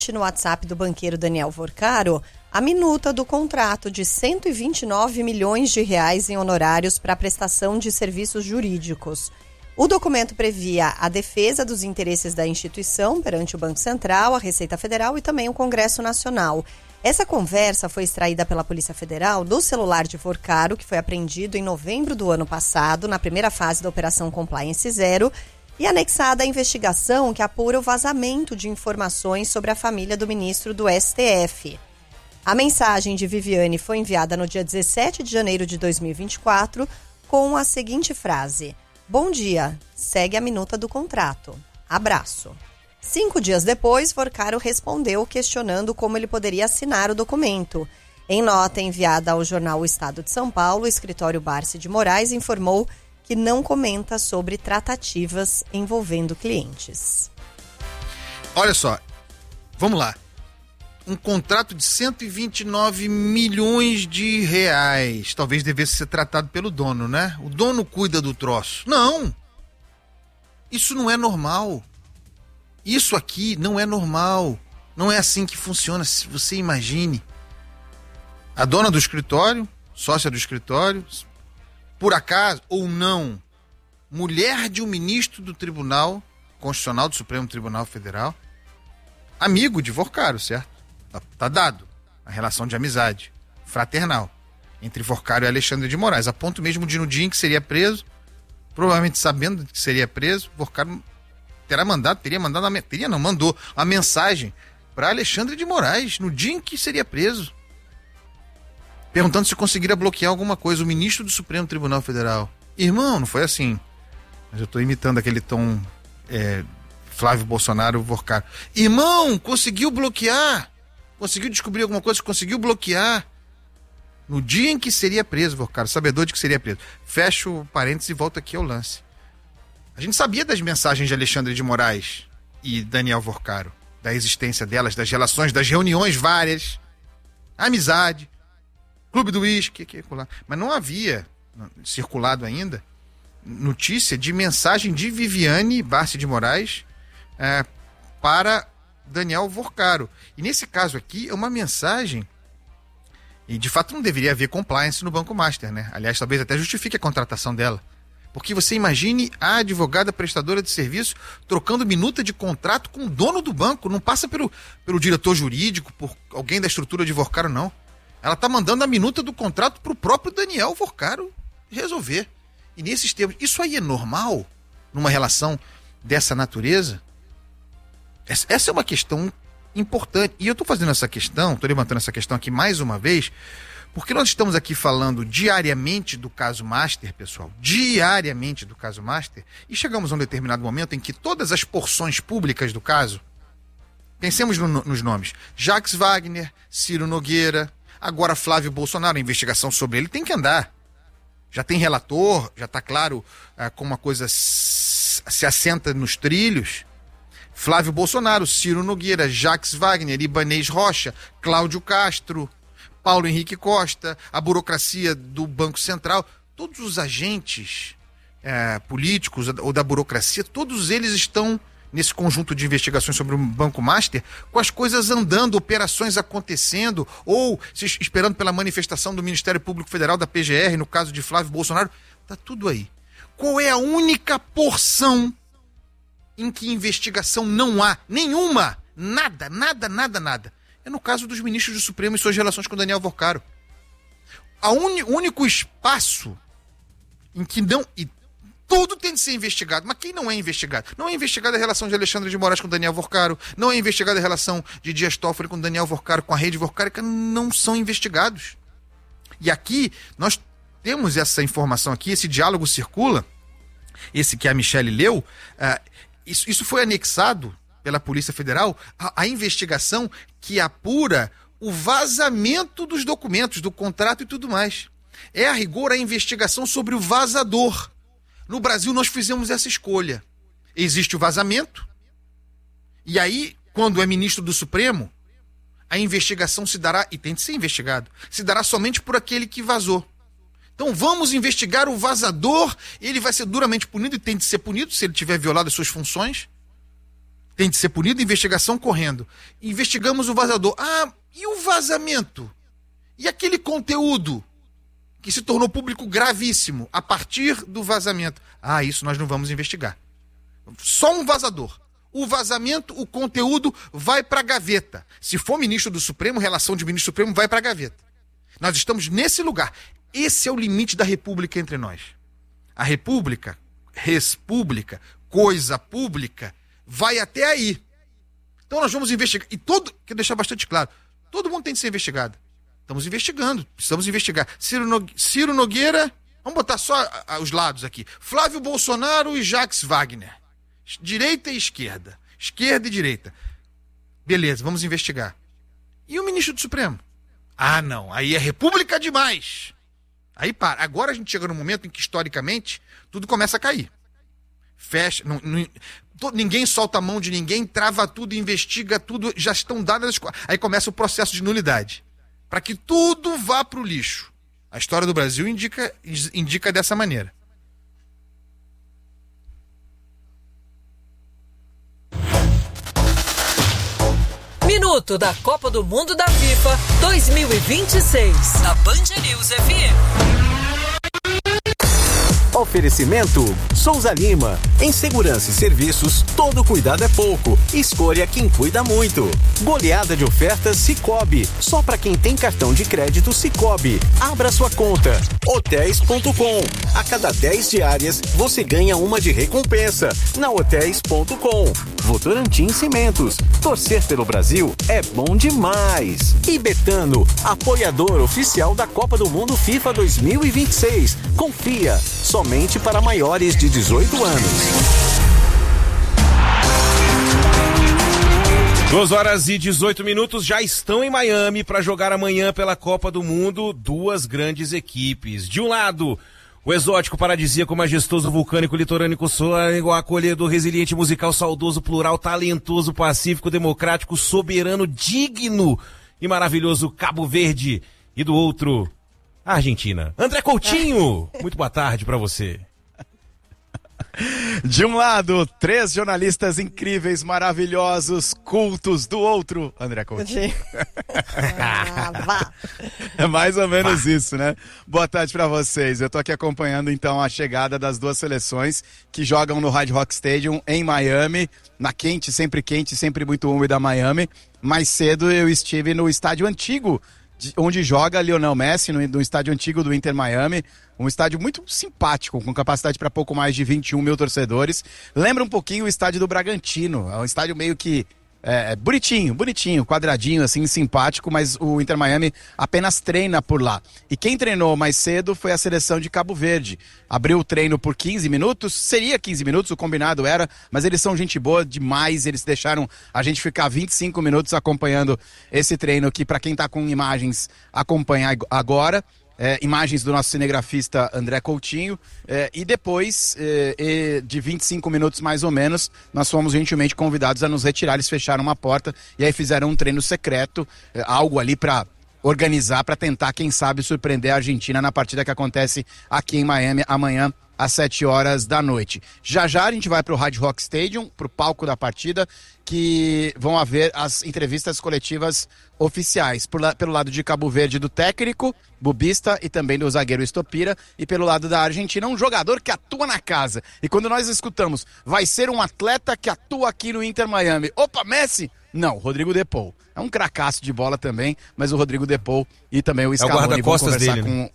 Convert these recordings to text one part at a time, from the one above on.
no WhatsApp do banqueiro Daniel Vorcaro a minuta do contrato de 129 milhões de reais em honorários para prestação de serviços jurídicos. O documento previa a defesa dos interesses da instituição perante o Banco Central, a Receita Federal e também o Congresso Nacional. Essa conversa foi extraída pela Polícia Federal do celular de Vorcaro, que foi apreendido em novembro do ano passado, na primeira fase da Operação Compliance Zero, e anexada à investigação que apura o vazamento de informações sobre a família do ministro do STF. A mensagem de Viviane foi enviada no dia 17 de janeiro de 2024 com a seguinte frase: "Bom dia, segue a minuta do contrato. Abraço." 5 dias depois, Vorcaro respondeu questionando como ele poderia assinar o documento. Em nota enviada ao jornal O Estado de São Paulo, o escritório Barsi de Moraes informou que não comenta sobre tratativas envolvendo clientes. Olha só, vamos lá. Um contrato de 129 milhões de reais. Talvez devesse ser tratado pelo dono, né? O dono cuida do troço. Não! Isso não é normal. Isso aqui não é normal. Não é assim que funciona. Se você imagine. A dona do escritório, sócia do escritório, por acaso ou não, mulher de um ministro do Tribunal Constitucional, do Supremo Tribunal Federal, amigo de Vorcaro, certo? Tá dado a relação de amizade fraternal entre Vorcaro e Alexandre de Moraes, a ponto mesmo de no dia em que seria preso, provavelmente sabendo que seria preso, Vorcaro mandou a mensagem para Alexandre de Moraes no dia em que seria preso, perguntando se conseguiria bloquear alguma coisa. O ministro do Supremo Tribunal Federal: irmão, não foi assim, mas eu estou imitando aquele tom Flávio Bolsonaro, Vorcaro. Irmão, conseguiu bloquear, conseguiu descobrir alguma coisa, conseguiu bloquear no dia em que seria preso, Vorcaro, sabedor de que seria preso. Fecho parênteses e volto aqui ao lance. A gente sabia das mensagens de Alexandre de Moraes e Daniel Vorcaro, da existência delas, das relações, das reuniões várias, amizade, clube do uísque, mas não havia circulado ainda notícia de mensagem de Viviane Barsi de Moraes para Daniel Vorcaro. E nesse caso aqui é uma mensagem, e de fato não deveria haver compliance no Banco Master, né? Aliás, talvez até justifique a contratação dela. Porque você imagine a advogada prestadora de serviço trocando minuta de contrato com o dono do banco. Não passa pelo diretor jurídico, por alguém da estrutura de Vorcaro, não. Ela está mandando a minuta do contrato para o próprio Daniel Vorcaro resolver. E nesses termos, isso aí é normal numa relação dessa natureza? Essa é uma questão importante. E eu estou fazendo essa questão, estou levantando essa questão aqui mais uma vez, porque nós estamos aqui falando diariamente do caso Master, pessoal, diariamente do caso Master, e chegamos a um determinado momento em que todas as porções públicas do caso, pensemos nos nomes, Jacques Wagner, Ciro Nogueira, agora Flávio Bolsonaro, a investigação sobre ele tem que andar. Já tem relator, já está claro como a coisa se assenta nos trilhos. Flávio Bolsonaro, Ciro Nogueira, Jacques Wagner, Ibanez Rocha, Cláudio Castro, Paulo Henrique Costa, a burocracia do Banco Central, todos os agentes políticos ou da burocracia, todos eles estão nesse conjunto de investigações sobre o Banco Master, com as coisas andando, operações acontecendo, ou esperando pela manifestação do Ministério Público Federal, da PGR, no caso de Flávio Bolsonaro, tá tudo aí. Qual é a única porção em que investigação não há? Nenhuma! Nada. É no caso dos ministros do Supremo e suas relações com Daniel Vorcaro. O único espaço em que não... E tudo tem de ser investigado. Mas quem não é investigado? Não é investigada a relação de Alexandre de Moraes com Daniel Vorcaro. Não é investigada a relação de Dias Toffoli com Daniel Vorcaro, com a rede vorcárica. Não são investigados. E aqui, nós temos essa informação aqui, esse diálogo circula, esse que a Michele leu, isso foi anexado pela Polícia Federal a investigação que apura o vazamento dos documentos, do contrato e tudo mais. É, a rigor, a investigação sobre o vazador. No Brasil, nós fizemos essa escolha. Existe o vazamento, e aí, quando é ministro do Supremo, a investigação se dará, e tem de ser investigado, se dará somente por aquele que vazou. Então vamos investigar o vazador, ele vai ser duramente punido, e tem de ser punido se ele tiver violado as suas funções. tem de ser punido, investigação correndo. Investigamos o vazador. Ah, e o vazamento? E aquele conteúdo que se tornou público gravíssimo a partir do vazamento? Ah, isso nós não vamos investigar. Só um vazador. O vazamento, o conteúdo vai para a gaveta. Se for ministro do Supremo, relação de ministro do Supremo vai para a gaveta. Nós estamos nesse lugar. Esse é o limite da república entre nós. A república, res pública, coisa pública, vai até aí. Então nós vamos investigar. E quero deixar bastante claro, todo mundo tem de ser investigado. Estamos investigando, precisamos investigar. Ciro Nogueira, vamos botar só os lados aqui. Flávio Bolsonaro e Jacques Wagner. Direita e esquerda. Esquerda e direita. Beleza, vamos investigar. E o ministro do Supremo? Ah, não, aí é república demais. Aí para. Agora a gente chega num momento em que, historicamente, tudo começa a cair. Fecha. Ninguém solta a mão de ninguém, trava tudo, investiga tudo, já estão dadas as coisas. Aí começa o processo de nulidade. Para que tudo vá para o lixo. A história do Brasil indica dessa maneira. Minuto da Copa do Mundo da FIFA 2026, na Band News FM. Oferecimento Souza Lima. Em segurança e serviços, todo cuidado é pouco. Escolha quem cuida muito. Goleada de ofertas Sicoob. Só para quem tem cartão de crédito Sicoob. Abra sua conta. Hotéis.com. A cada 10 diárias, você ganha uma de recompensa. Na Hotéis.com. Votorantim Cimentos. Torcer pelo Brasil é bom demais. E Betano, apoiador oficial da Copa do Mundo FIFA 2026. Confia. Somente para maiores de 18 anos. 2h18 já estão em Miami para jogar amanhã pela Copa do Mundo duas grandes equipes. De um lado, o exótico, paradisíaco, majestoso, vulcânico, litorânico, sônico, acolhedor, resiliente, musical, saudoso, plural, talentoso, pacífico, democrático, soberano, digno e maravilhoso Cabo Verde. E do outro, a Argentina. André Coutinho, muito boa tarde pra você. De um lado, 3 jornalistas incríveis, maravilhosos, cultos. Do outro, André Coutinho. É mais ou menos isso, né? Boa tarde pra vocês. Eu tô aqui acompanhando então a chegada das duas seleções que jogam no Hard Rock Stadium em Miami, na sempre muito úmida Miami. Mais cedo eu estive no estádio antigo onde joga Lionel Messi, no estádio antigo do Inter Miami, um estádio muito simpático, com capacidade para pouco mais de 21 mil torcedores. Lembra um pouquinho o estádio do Bragantino, é um estádio meio que bonitinho, quadradinho, assim, simpático, mas o Inter Miami apenas treina por lá. E quem treinou mais cedo foi a seleção de Cabo Verde. Abriu o treino por 15 minutos, seria 15 minutos, o combinado era, mas eles são gente boa demais, eles deixaram a gente ficar 25 minutos acompanhando esse treino aqui, para quem tá com imagens, acompanhar agora. Imagens do nosso cinegrafista André Coutinho, e depois de 25 minutos mais ou menos, nós fomos gentilmente convidados a nos retirar. Eles fecharam uma porta e aí fizeram um treino secreto, algo ali para organizar, para tentar, quem sabe, surpreender a Argentina na partida que acontece aqui em Miami amanhã às 7 horas da noite. Já a gente vai para o Hard Rock Stadium, para o palco da partida, que vão haver as entrevistas coletivas oficiais. Pelo lado de Cabo Verde, do técnico, Bubista, e também do zagueiro Estopira, e pelo lado da Argentina, um jogador que atua na casa. E quando nós escutamos, vai ser um atleta que atua aqui no Inter Miami. Opa, Messi? Não, Rodrigo De Paul. É um cracaço de bola também, mas o Rodrigo De Paul e também o Scaloni vão conversar dele, né?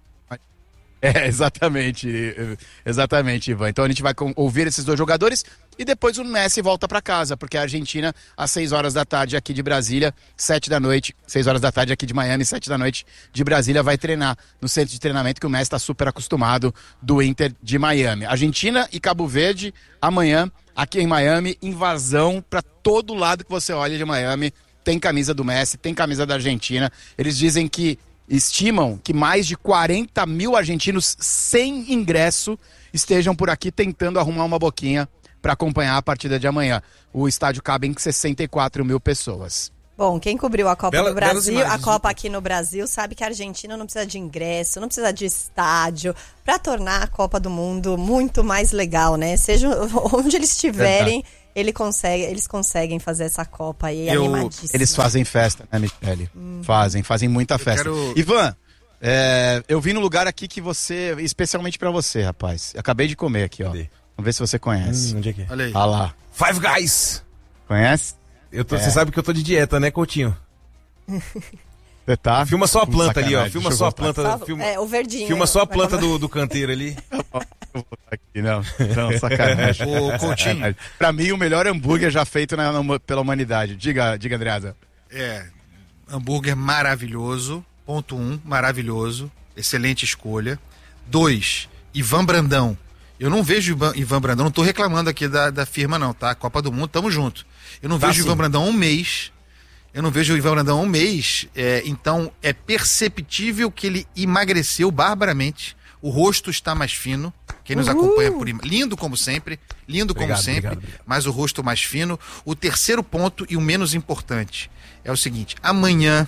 Exatamente, Ivan. Então a gente vai ouvir esses dois jogadores e depois o Messi volta para casa, porque a Argentina, às 6 horas da tarde aqui de Brasília, 7 da noite, 6 horas da tarde aqui de Miami, 7 da noite de Brasília, vai treinar no centro de treinamento que o Messi está super acostumado, do Inter de Miami. Argentina e Cabo Verde, amanhã, aqui em Miami, invasão para todo lado que você olha de Miami. Tem camisa do Messi, tem camisa da Argentina. Eles dizem que estimam que mais de 40 mil argentinos sem ingresso estejam por aqui tentando arrumar uma boquinha para acompanhar a partida de amanhã. O estádio cabe em 64 mil pessoas. Bom, quem cobriu a Copa do Brasil, a Copa aqui no Brasil, sabe que a Argentina não precisa de ingresso, não precisa de estádio, para tornar a Copa do Mundo muito mais legal, né? Seja onde eles estiverem, eles conseguem fazer essa Copa aí animadíssima. Eles fazem festa, né, Michele? Fazem muita festa. Ivan, eu vim no lugar aqui que você, especialmente pra você, rapaz. Acabei de comer aqui, ó. Vamos ver se você conhece. Onde é que é? Olha aí. Ah lá. Five Guys! Conhece? Você sabe que eu tô de dieta, né, Coutinho? Você tá? Filma só a planta ali, ó. Filma só a planta. O verdinho. Filma só a planta do canteiro ali. Eu vou aqui, não, sacanagem. O Coutinho. Pra mim, o melhor hambúrguer já feito pela humanidade. Diga, Andreasa. Hambúrguer maravilhoso. Ponto 1, maravilhoso. Excelente escolha. 2, Ivan Brandão. Eu não vejo Ivan Brandão, não tô reclamando aqui da firma não, tá? Copa do Mundo, tamo junto. Eu não vejo o Ivan Brandão há um mês. Então é perceptível que ele emagreceu barbaramente. O rosto está mais fino. Quem nos acompanha lindo como sempre, obrigado. Mas o rosto mais fino. O terceiro ponto e o menos importante é o seguinte: amanhã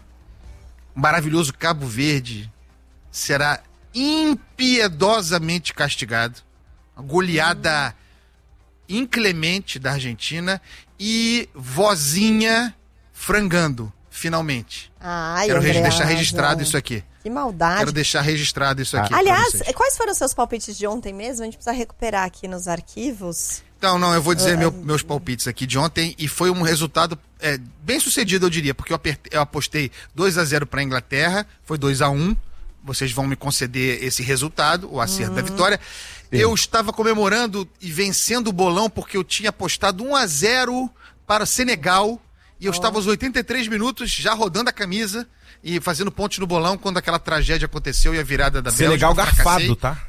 o maravilhoso Cabo Verde será impiedosamente castigado. Uma goleada inclemente da Argentina e vozinha frangando, finalmente. Quero deixar registrado isso aqui. Que maldade. Quero deixar registrado isso aqui. Aliás, quais foram os seus palpites de ontem mesmo? A gente precisa recuperar aqui nos arquivos. Então, eu vou dizer meus palpites aqui de ontem e foi um resultado bem sucedido, eu diria, porque eu apostei 2-0 para a Inglaterra, foi 2-1. Vocês vão me conceder esse resultado, o acerto da vitória. Sim. Eu estava comemorando e vencendo o bolão porque eu tinha apostado 1-0 para o Senegal e eu estava aos 83 minutos já rodando a camisa e fazendo pontos no bolão quando aquela tragédia aconteceu e a virada da Bélgica. Senegal garfado, tá?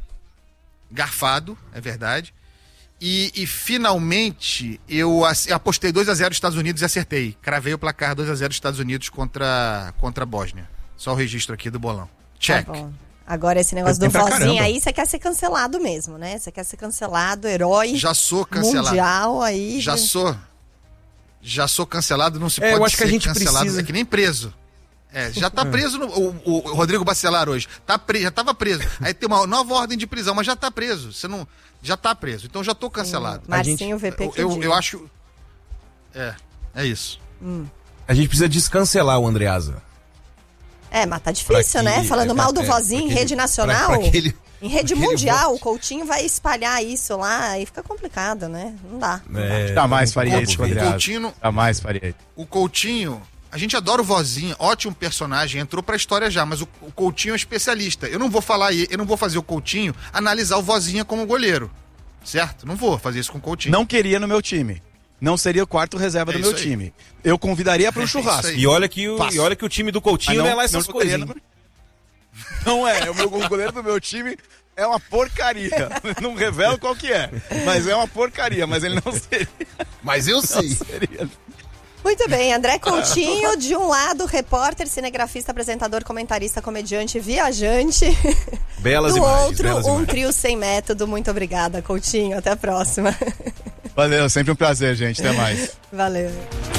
Garfado, é verdade. E finalmente eu apostei 2-0 Estados Unidos e acertei. Cravei o placar 2-0 Estados Unidos contra a Bósnia. Só o registro aqui do bolão. Check. Tá. Agora esse negócio do vozinho aí, você quer ser cancelado mesmo, né? Você quer ser cancelado, herói. Já sou cancelado. Mundial aí. Já sou cancelado, não se pode eu acho ser que a gente cancelado, precisa... é que nem preso. Já tá preso o Rodrigo Bacelar hoje. Já tava preso. Aí tem uma nova ordem de prisão, mas já tá preso. Já tá preso. Então já tô cancelado. Marcinho VP que eu acho. É isso. A gente precisa descancelar o Andreasa. Mas tá difícil, né? Falando mal do vozinho em rede nacional, em rede mundial, o Coutinho vai espalhar isso lá e fica complicado, né? Não dá. Jamais faria isso, Andreasa. Jamais faria. O Coutinho, a gente adora o vozinho, ótimo personagem, entrou pra história já, mas o Coutinho é especialista. Eu não vou fazer o Coutinho analisar o vozinha como goleiro, certo? Não vou fazer isso com o Coutinho. Não queria no meu time. Não seria o quarto reserva do meu time. Eu convidaria para um churrasco. E olha que o time do Coutinho não é lá essas coisas. Não é. O goleiro do meu time é uma porcaria. Não revelo qual que é. Mas é uma porcaria. Mas ele não seria. Mas eu sei. Muito bem, André Coutinho, de um lado, repórter, cinegrafista, apresentador, comentarista, comediante, viajante. Belas do imagens. outro, belas um imagens. trio sem método. Muito obrigada, Coutinho. Até a próxima. Valeu, sempre um prazer, gente. Até mais. Valeu.